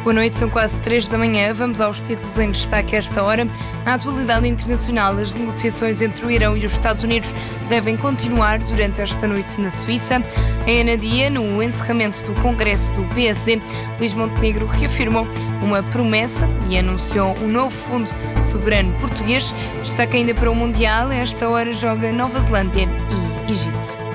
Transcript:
Boa noite, são quase 3 da manhã. Vamos aos títulos em destaque a esta hora. Na atualidade internacional, as negociações entre o Irão e os Estados Unidos devem continuar durante esta noite na Suíça. Em Anadia, no encerramento do Congresso do PSD, Luís Montenegro reafirmou uma promessa e anunciou um novo fundo soberano português. Destaque ainda para o Mundial. A esta hora joga Nova Zelândia e Egito.